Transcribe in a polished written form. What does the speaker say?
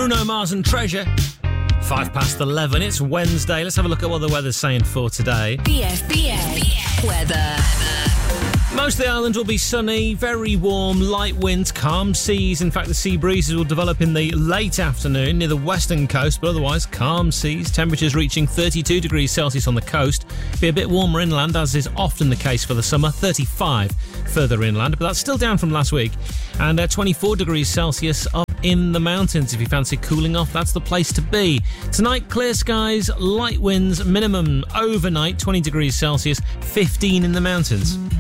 Bruno Mars and Treasure. 11:05. It's Wednesday. Let's have a look at what the weather's saying for today. BFBS weather. Most of the island will be sunny, very warm, light winds, calm seas. In fact, the sea breezes will develop in the late afternoon near the western coast, but otherwise calm seas. Temperatures reaching 32 degrees Celsius on the coast. Be a bit warmer inland, as is often the case for the summer. 35 further inland, but that's still down from last week. And 24 degrees Celsius up in the mountains. If you fancy cooling off, that's the place to be. Tonight, clear skies, light winds, minimum overnight 20 degrees Celsius, 15 in the mountains.